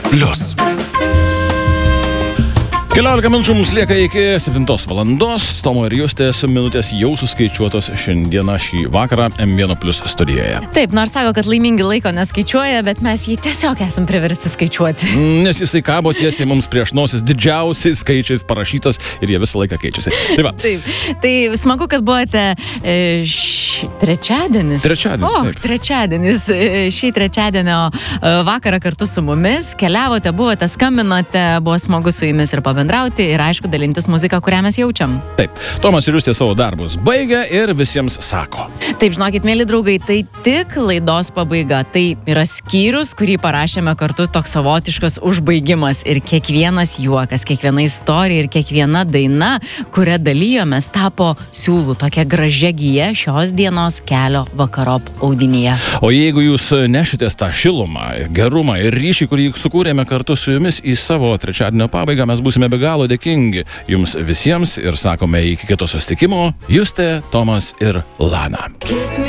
14 minučių mums lieka iki 7 valandos. Tomo ir Justės minutės jau suskaičiuotos šiandieną šį vakarą M1+ studijoje. Taip, nors sako, kad laimingi laiko neskaičiuoja, bet mes jį tiesiog esam priversti skaičiuoti. Nes jisai kabo tiesiai mums prieš nosis didžiausiais skaičiais parašytas ir jie visą laiką keičiasi. Tai va. Taip, tai smagu, kad buvote trečiadienis. Trečiadienis. Trečiadienis. Šį trečiadienio vakarą kartu su mumis keliavote, buvote, skambinote, buvo smagu su jumis ir pabendrauti ir aišku dalintis muziką, kurią mes jaučiam. Taip, Tomas ir Justė savo darbus baigia ir visiems sako. Taip, žinokit, mėly draugai, tai tik laidos pabaiga. Tai yra skyrius, kurį parašėme kartu, toks savotiškas užbaigimas. Ir kiekvienas juokas, kiekviena istorija ir kiekviena daina, kurią dalijomės, tapo siūlų tokia gražia gija šios dienos kelio vakarop audinyje. O jeigu jūs nešitės tą šilumą, gerumą ir ryšį, kurį sukūrėme kartu su jumis į savo trečiadienio pabaigą, mes būsime be galo dėkingi jums visiems ir sakome iki kito susitikimo. Justė, Tomas ir Lana.